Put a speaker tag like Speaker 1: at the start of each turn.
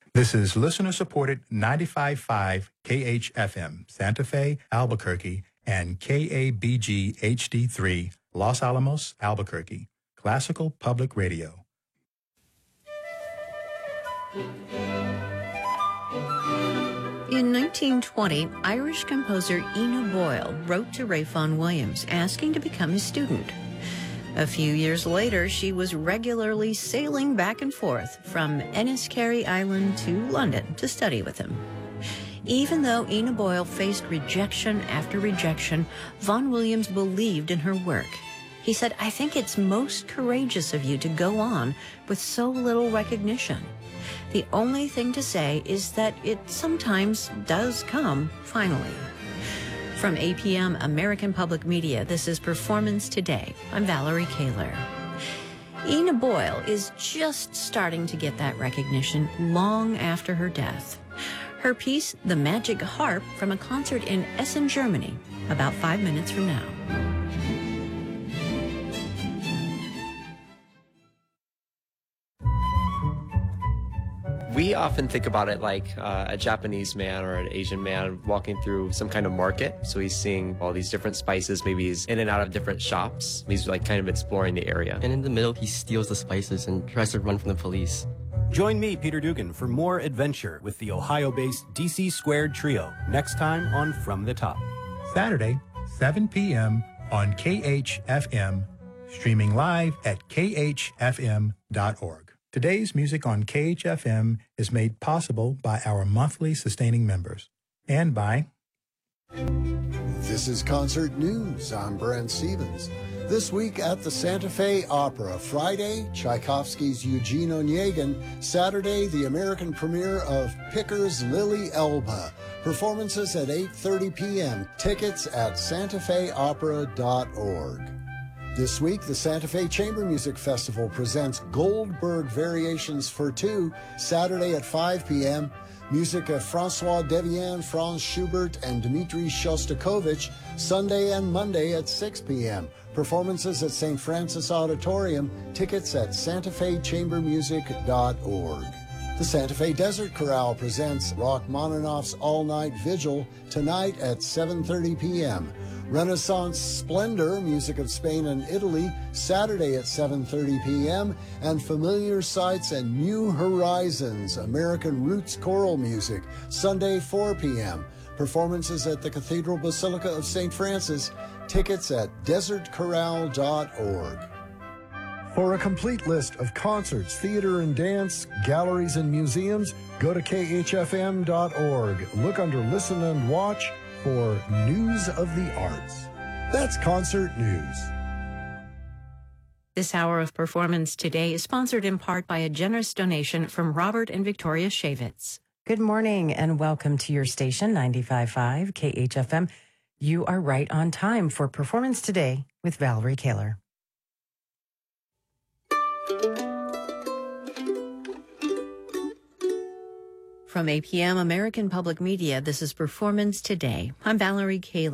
Speaker 1: This is listener-supported 95.5 KHFM, Santa Fe, Albuquerque, and KABG HD3, Los Alamos, Albuquerque, Classical Public Radio.
Speaker 2: In 1920, Irish composer Ina Boyle wrote to Ralph Vaughan Williams asking to become his student. A few years later, she was regularly sailing back and forth from Enniskerry Island to London to study with him. Even though Ina Boyle faced rejection after rejection, Vaughan Williams believed in her work. He said, "I think it's most courageous of you to go on with so little recognition. The only thing to say is that it sometimes does come finally." From APM American Public Media, this is Performance Today. I'm Valerie Kaler. Ina Boyle is just starting to get that recognition long after her death. Her piece, The Magic Harp, from a concert in Essen, Germany, about 5 minutes from now.
Speaker 3: We often think about it like a Japanese man or an Asian man walking through some kind of market. So he's seeing all these different spices. Maybe he's in and out of different shops. He's like kind of exploring the area.
Speaker 4: And in the middle, he steals the spices and tries to run from the police.
Speaker 5: Join me, Peter Dugan, for more adventure with the Ohio-based DC Squared Trio next time on From the Top.
Speaker 1: Saturday, 7 p.m. on KHFM, streaming live at khfm.org. Today's music on KHFM is made possible by our monthly sustaining members and by...
Speaker 6: This is Concert News. I'm Brent Stevens. This week at the Santa Fe Opera, Friday, Tchaikovsky's Eugene Onegin. Saturday, the American premiere of Picker's Lily Elba. Performances at 8:30 p.m. Tickets at santafeopera.org. This week, the Santa Fe Chamber Music Festival presents Goldberg Variations for Two, Saturday at 5 p.m. Music of Francois Devienne, Franz Schubert, and Dmitri Shostakovich, Sunday and Monday at 6 p.m. Performances at St. Francis Auditorium. Tickets at santafechambermusic.org. The Santa Fe Desert Chorale presents Rachmaninoff's All-Night Vigil tonight at 7:30 p.m. Renaissance Splendor, music of Spain and Italy, Saturday at 7:30 p.m. And Familiar Sights and New Horizons, American Roots Choral Music, Sunday 4 p.m. Performances at the Cathedral Basilica of St. Francis. Tickets at desertchorale.org.
Speaker 7: For a complete list of concerts, theater and dance, galleries and museums, go to khfm.org. Look under Listen and Watch for News of the Arts. That's Concert News.
Speaker 2: This hour of Performance Today is sponsored in part by a generous donation from Robert and Victoria Shavitz.
Speaker 8: Good morning and welcome to your station, 95.5 KHFM. You are right on time for Performance Today with Valerie Kaler.
Speaker 2: From APM American Public Media, this is Performance Today. I'm Valerie Kaler.